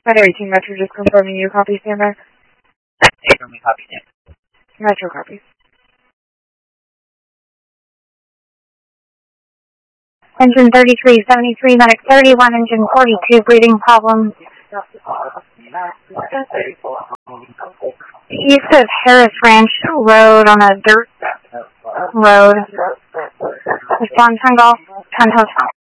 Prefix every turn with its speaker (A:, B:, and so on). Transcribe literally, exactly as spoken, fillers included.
A: At eighteen Metro, just confirming you copy standby.
B: Confirm me copy standby.
A: Metro copy.
C: Engine thirty-three seventy-three, medic thirty-one, engine forty-two, breathing problems. East of Harris Ranch Road on a dirt road. Respond ten Golf, ten Hotel.